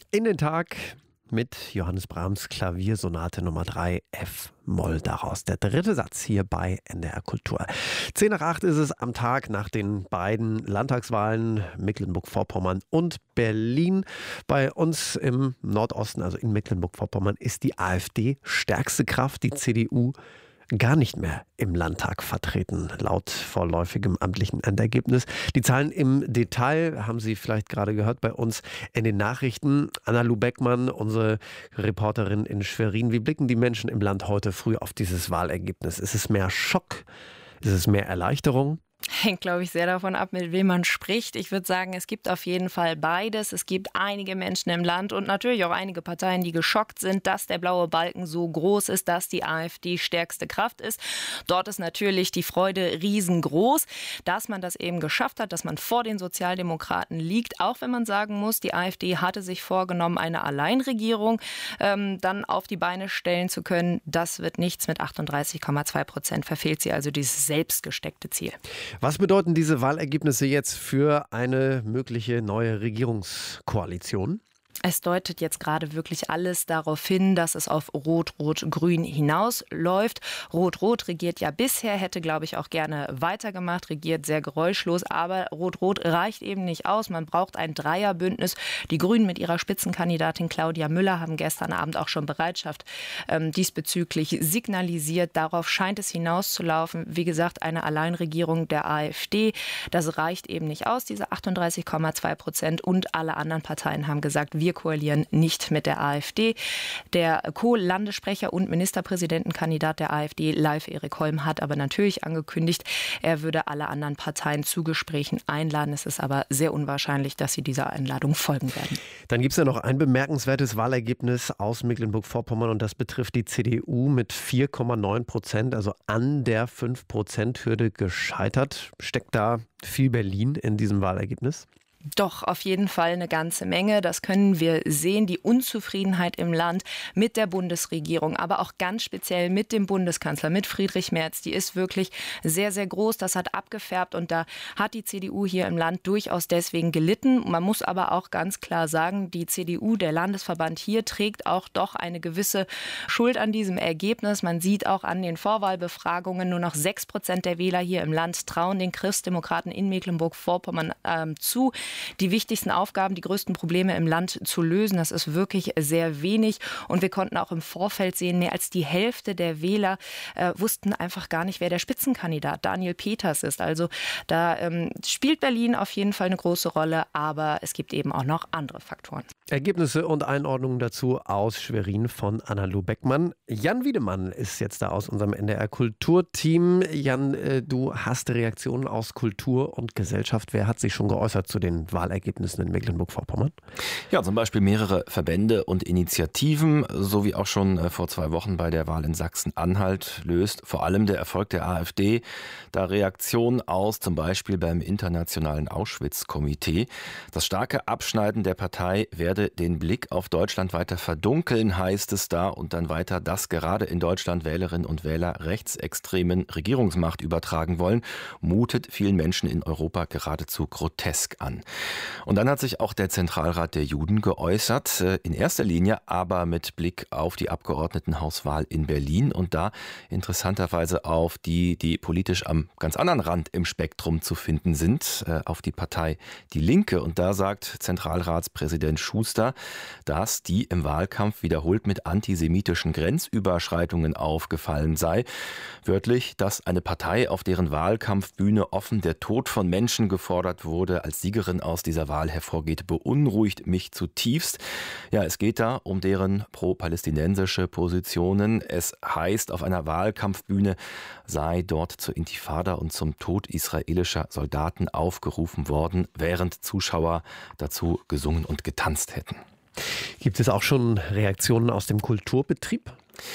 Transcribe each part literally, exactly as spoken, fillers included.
In den Tag mit Johannes Brahms Klaviersonate Nummer drei F-Moll. Daraus der dritte Satz hier bei N D R Kultur. Zehn nach acht ist es am Tag nach den beiden Landtagswahlen Mecklenburg-Vorpommern und Berlin. Bei uns im Nordosten, also in Mecklenburg-Vorpommern, ist die AfD stärkste Kraft, die C D U gar nicht mehr im Landtag vertreten, laut vorläufigem amtlichen Endergebnis. Die Zahlen im Detail haben Sie vielleicht gerade gehört bei uns in den Nachrichten. Anna-Lu Beckmann, unsere Reporterin in Schwerin. Wie blicken die Menschen im Land heute früh auf dieses Wahlergebnis? Ist es mehr Schock? Ist es mehr Erleichterung? Hängt, glaube ich, sehr davon ab, mit wem man spricht. Ich würde sagen, es gibt auf jeden Fall beides. Es gibt einige Menschen im Land und natürlich auch einige Parteien, die geschockt sind, dass der blaue Balken so groß ist, dass die AfD stärkste Kraft ist. Dort ist natürlich die Freude riesengroß, dass man das eben geschafft hat, dass man vor den Sozialdemokraten liegt. Auch wenn man sagen muss, die AfD hatte sich vorgenommen, eine Alleinregierung ähm, dann auf die Beine stellen zu können. Das wird nichts. Mit achtunddreißig Komma zwei Prozent verfehlt sie also dieses selbstgesteckte Ziel. Was bedeuten diese Wahlergebnisse jetzt für eine mögliche neue Regierungskoalition? Es deutet jetzt gerade wirklich alles darauf hin, dass es auf Rot-Rot-Grün hinausläuft. Rot-Rot regiert ja bisher, hätte, glaube ich, auch gerne weitergemacht, regiert sehr geräuschlos. Aber Rot-Rot reicht eben nicht aus. Man braucht ein Dreierbündnis. Die Grünen mit ihrer Spitzenkandidatin Claudia Müller haben gestern Abend auch schon Bereitschaft ähm, diesbezüglich signalisiert. Darauf scheint es hinauszulaufen. Wie gesagt, eine Alleinregierung der AfD. Das reicht eben nicht aus, diese achtunddreißig Komma zwei Prozent. Und alle anderen Parteien haben gesagt, wir koalieren nicht mit der AfD. Der Co-Landessprecher und Ministerpräsidentenkandidat der AfD, Leif Erik Holm, hat aber natürlich angekündigt, er würde alle anderen Parteien zu Gesprächen einladen. Es ist aber sehr unwahrscheinlich, dass sie dieser Einladung folgen werden. Dann gibt es ja noch ein bemerkenswertes Wahlergebnis aus Mecklenburg-Vorpommern und das betrifft die C D U mit vier Komma neun Prozent, also an der fünf Prozent Hürde gescheitert. Steckt da viel Berlin in diesem Wahlergebnis? Doch, auf jeden Fall eine ganze Menge. Das können wir sehen. Die Unzufriedenheit im Land mit der Bundesregierung, aber auch ganz speziell mit dem Bundeskanzler, mit Friedrich Merz, die ist wirklich sehr, sehr groß. Das hat abgefärbt und da hat die C D U hier im Land durchaus deswegen gelitten. Man muss aber auch ganz klar sagen, die C D U, der Landesverband hier, trägt auch doch eine gewisse Schuld an diesem Ergebnis. Man sieht auch an den Vorwahlbefragungen, nur noch sechs Prozent der Wähler hier im Land trauen den Christdemokraten in Mecklenburg-Vorpommern ähm, zu, die wichtigsten Aufgaben, die größten Probleme im Land zu lösen. Das ist wirklich sehr wenig. Und wir konnten auch im Vorfeld sehen, mehr als die Hälfte der Wähler äh, wussten einfach gar nicht, wer der Spitzenkandidat Daniel Peters ist. Also da ähm, spielt Berlin auf jeden Fall eine große Rolle, aber es gibt eben auch noch andere Faktoren. Ergebnisse und Einordnungen dazu aus Schwerin von Anna-Lu Beckmann. Jan Wiedemann ist jetzt da aus unserem N D R Kulturteam. Jan, äh, du hast Reaktionen aus Kultur und Gesellschaft. Wer hat sich schon geäußert zu den Wahlergebnissen in Mecklenburg-Vorpommern? Ja, zum Beispiel mehrere Verbände und Initiativen, so wie auch schon vor zwei Wochen bei der Wahl in Sachsen-Anhalt, löst vor allem der Erfolg der AfD da Reaktionen aus, zum Beispiel beim Internationalen Auschwitz-Komitee. Das starke Abschneiden der Partei werde den Blick auf Deutschland weiter verdunkeln, heißt es da, und dann weiter, dass gerade in Deutschland Wählerinnen und Wähler rechtsextremen Regierungsmacht übertragen wollen, mutet vielen Menschen in Europa geradezu grotesk an. Und dann hat sich auch der Zentralrat der Juden geäußert, in erster Linie aber mit Blick auf die Abgeordnetenhauswahl in Berlin und da interessanterweise auf die, die politisch am ganz anderen Rand im Spektrum zu finden sind, auf die Partei Die Linke. Und da sagt Zentralratspräsident Schuster, dass die im Wahlkampf wiederholt mit antisemitischen Grenzüberschreitungen aufgefallen sei. Wörtlich, dass eine Partei, auf deren Wahlkampfbühne offen der Tod von Menschen gefordert wurde, als Siegerin aus dieser Wahl hervorgeht, beunruhigt mich zutiefst. Ja, es geht da um deren pro-palästinensische Positionen. Es heißt, auf einer Wahlkampfbühne sei dort zur Intifada und zum Tod israelischer Soldaten aufgerufen worden, während Zuschauer dazu gesungen und getanzt hätten. Gibt es auch schon Reaktionen aus dem Kulturbetrieb?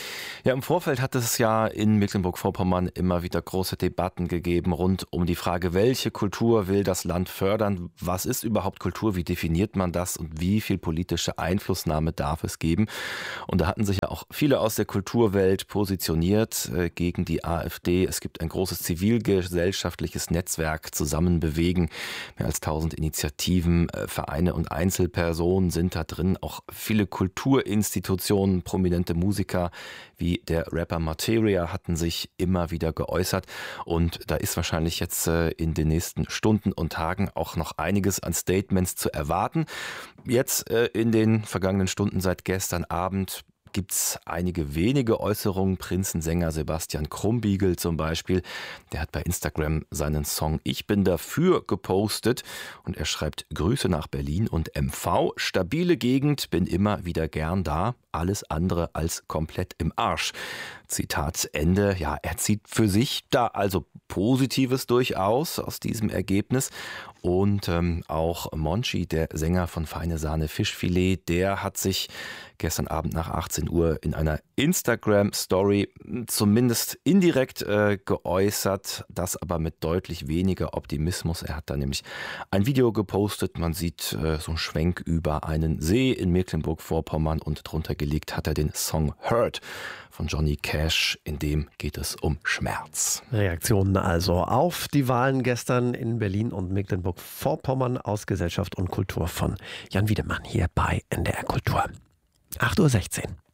Ja, im Vorfeld hat es ja in Mecklenburg-Vorpommern immer wieder große Debatten gegeben rund um die Frage, welche Kultur will das Land fördern? Was ist überhaupt Kultur? Wie definiert man das? Und wie viel politische Einflussnahme darf es geben? Und da hatten sich ja auch viele aus der Kulturwelt positioniert äh, gegen die AfD. Es gibt ein großes zivilgesellschaftliches Netzwerk, Zusammen bewegen. Mehr als tausend Initiativen, äh, Vereine und Einzelpersonen sind da drin. Auch viele Kulturinstitutionen, prominente Musiker wie der Rapper Materia hatten sich immer wieder geäußert. Und da ist wahrscheinlich jetzt äh, in den nächsten Stunden und Tagen auch noch einiges an Statements zu erwarten. Jetzt äh, in den vergangenen Stunden seit gestern Abend gibt es einige wenige Äußerungen. Prinzensänger Sebastian Krumbiegel zum Beispiel, der hat bei Instagram seinen Song Ich bin dafür gepostet und er schreibt: Grüße nach Berlin und M V, stabile Gegend, bin immer wieder gern da, alles andere als komplett im Arsch. Zitat Ende. Ja, er zieht für sich da also Positives durchaus aus diesem Ergebnis. Und ähm, auch Monchi, der Sänger von Feine Sahne Fischfilet, der hat sich gestern Abend nach achtzehn Uhr in einer Instagram-Story zumindest indirekt äh, geäußert, das aber mit deutlich weniger Optimismus. Er hat da nämlich ein Video gepostet, man sieht äh, so einen Schwenk über einen See in Mecklenburg-Vorpommern und drunter gelegt hat er den Song Hurt von Johnny Cash, in dem geht es um Schmerz. Reaktionen also auf die Wahlen gestern in Berlin und Mecklenburg-Vorpommern aus Gesellschaft und Kultur von Jan Wiedemann hier bei N D R Kultur. acht Uhr sechzehn.